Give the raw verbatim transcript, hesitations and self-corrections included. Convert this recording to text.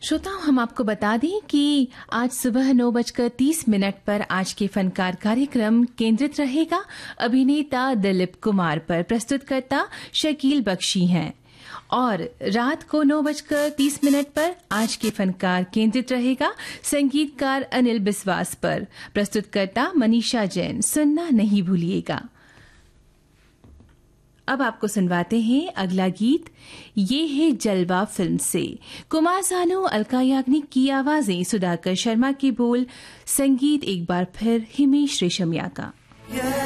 श्रोताओं, हम आपको बता दें कि आज सुबह नौ बजकर तीस मिनट पर आज के फनकार कार्यक्रम केंद्रित रहेगा अभिनेता दिलीप कुमार पर। प्रस्तुतकर्ता शकील बख्शी हैं। और रात को नौ बजकर तीस मिनट पर आज के फनकार केंद्रित रहेगा संगीतकार अनिल बिस्वास पर। प्रस्तुतकर्ता मनीषा जैन। सुनना नहीं भूलिएगा। अब आपको सुनवाते हैं अगला गीत। ये है जलवा फिल्म से कुमार सानू, अलका याग्निक की आवाजें, सुधाकर शर्मा के बोल, संगीत एक बार फिर हिमेश रेशमिया का।